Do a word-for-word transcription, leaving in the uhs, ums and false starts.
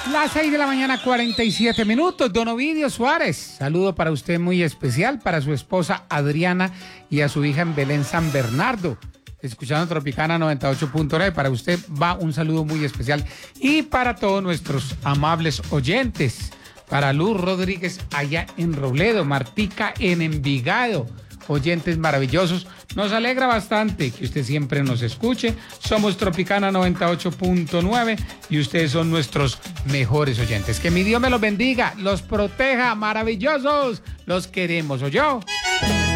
Las seis de la mañana, cuarenta y siete minutos. Don Ovidio Suárez, saludo para usted muy especial, para su esposa Adriana y a su hija en Belén San Bernardo. Escuchando Tropicana noventa y ocho punto nueve, para usted va un saludo muy especial. Y para todos nuestros amables oyentes, para Luz Rodríguez allá en Robledo, Martica en Envigado, oyentes maravillosos. Nos alegra bastante que usted siempre nos escuche. Somos Tropicana noventa y ocho punto nueve y ustedes son nuestros mejores oyentes. Que mi Dios me los bendiga, los proteja, maravillosos. Los queremos, ¿oyó?